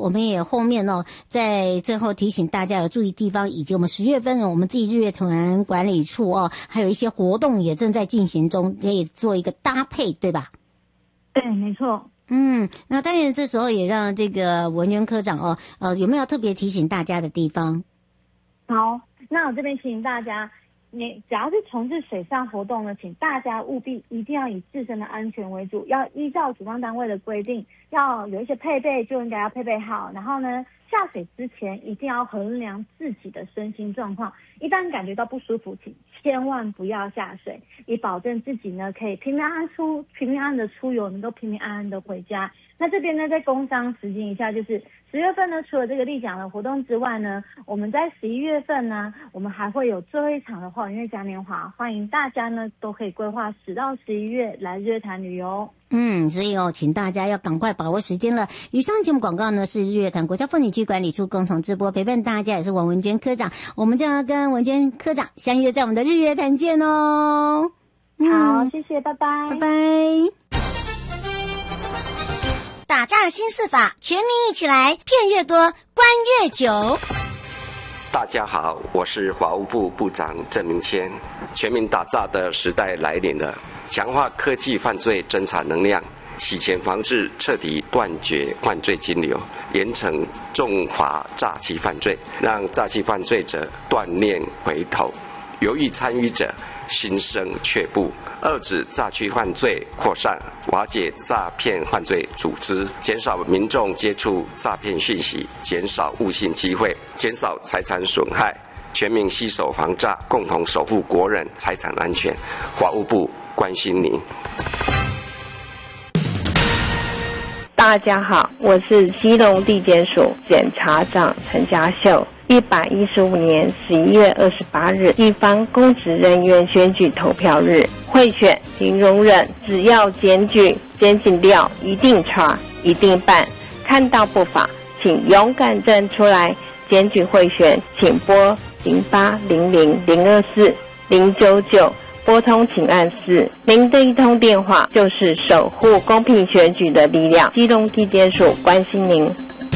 我们也后面在最后提醒大家要注意地方，以及我们10月份我们自己日月团管理处还有一些活动也正在进行中，可以做一个搭配，对吧？ 对，没错。 那当然这时候也让这个文娟科长有没有特别提醒大家的地方？ 好，那我这边提醒大家，你只要是从事水上活动呢，请大家务必一定要以自身的安全为主，要依照主办单位的规定，要有一些配备就应该要配备好，然后呢下水之前一定要衡量自己的身心状况，一旦感觉到不舒服，请千万不要下水，以保证自己呢可以平安的出游，能够平平安安的回家。那这边呢在工商时间一下，就是10月份呢，除了这个立桨的活动之外呢，我们在11月份呢，我们还会有最后一场的花园月嘉年华，欢迎大家呢都可以规划10到11月来日月潭旅游。 所以请大家要赶快把握时间了。以上节目广告呢是日月潭国家风景区管理处共同直播，陪伴大家也是王文娟科长，我们将要跟文娟科长相约在我们的日月潭见哦。 好，谢谢，拜拜， 拜拜。打诈新4法，全民一起来，骗越多，关越久。 大家好，我是法务部部长郑明谦。全民打诈的时代来临了，强化科技犯罪侦查能量，洗钱防治，彻底断绝犯罪金流，严惩重罚诈欺犯罪，让诈欺犯罪者断念回头，犹豫参与者心生却步，遏止诈欺犯罪扩散，瓦解诈骗犯罪组织，减少民众接触诈骗讯息，减少误信机会，减少财产损害，全民携手防诈，共同守护国人财产安全。法务部关心您。 大家好，我是基隆地检署检察长陈家秀。115年11月28日，地方公职人员选举投票日，贿选零容忍，只要检举检警调，一定查，一定办。看到不法，请勇敢站出来，检举贿选，请拨0800-024-099。拨通请按4，您的一通电话就是守护公平选举的力量。基隆地检署关心您。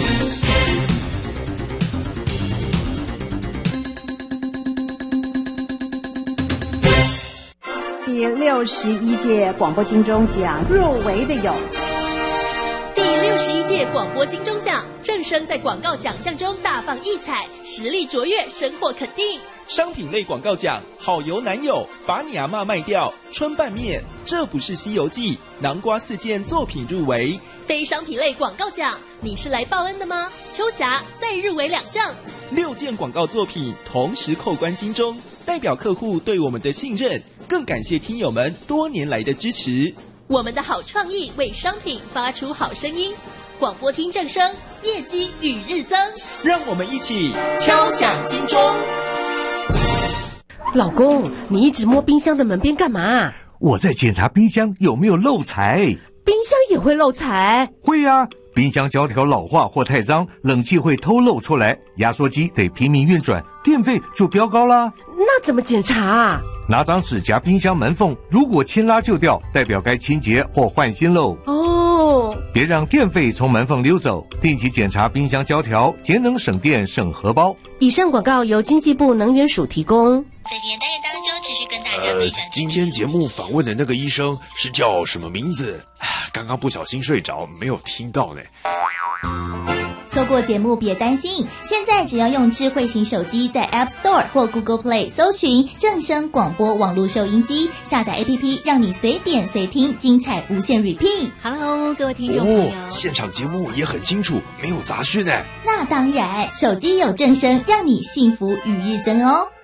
第61届广播金钟奖入围的有第61届广播金钟奖，正声在广告奖项中大放异彩，实力卓越，深获肯定。 商品类广告奖，好油男友，把你阿嬷卖掉，春拌面，这不是西游记，南瓜4件作品入围。 非商品类广告奖，你是来报恩的吗？秋霞再入围2项 ，6件广告作品同时扣关金钟，代表客户对我们的信任，更感谢听友们多年来的支持。 我们的好创意为商品发出好声音，广播听正声，业绩与日增。 让我们一起敲响金钟。 老公，你一直摸冰箱的门边干嘛？ 我在检查冰箱有没有漏财。 冰箱也会漏财？ 会啊，冰箱胶条老化或太脏，冷气会偷漏出来，压缩机得拼命运转，电费就飙高啦。 那怎么检查啊？ 拿张纸夹冰箱门缝，如果牵拉就掉，代表该清洁或换新喽。 哦， 别让电费从门缝溜走，定期检查冰箱胶条，节能省电省荷包。 以上广告由经济部能源署提供。 在今天单元当中，持续跟大家分享。 今天节目访问的那个医生是叫什么名字？刚刚不小心睡着，没有听到呢。 错过节目别担心，现在只要用智慧型手机在 App Store 或 Google Play 搜寻正声广播网络收音机，下载 APP， 让你随点随听，精彩无限 repeat。Hello， 各位听众朋友， 现场节目也很清楚，没有杂讯呢。 那当然，手机有正声，让你幸福与日增哦。